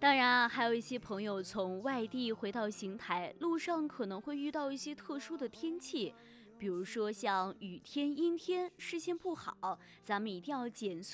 当然啊，还有一些朋友从外地回到邢台，路上可能会遇到一些特殊的天气，比如说像雨天、阴天，视线不好，咱们一定要减速。